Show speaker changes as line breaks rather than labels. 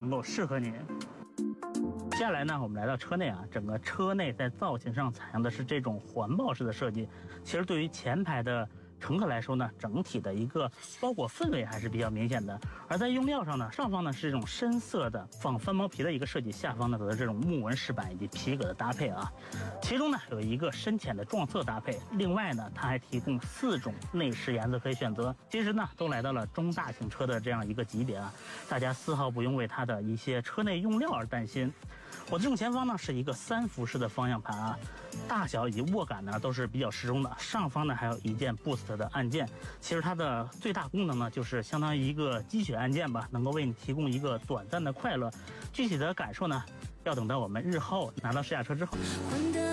能够适合您。接下来呢，我们来到车内啊，整个车内在造型上采用的是这种环抱式的设计。其实对于前排的乘客来说呢，整体的一个包裹氛围还是比较明显的。而在用料上呢，上方呢是这种深色的仿翻毛皮的一个设计，下方呢则是这种木纹饰板以及皮革的搭配啊。其中呢有一个深浅的撞色搭配，另外呢它还提供4种内饰颜色可以选择。其实呢都来到了中大型车的这样一个级别啊，大家丝毫不用为它的一些车内用料而担心。我的正前方呢是一个3辐式的方向盘啊，大小以及握感呢都是比较适中的。上方呢还有一键 Boost 的按键，其实它的最大功能呢就是相当于一个鸡血按键吧，能够为你提供一个短暂的快乐。具体的感受呢，要等到我们日后拿到试驾车之后。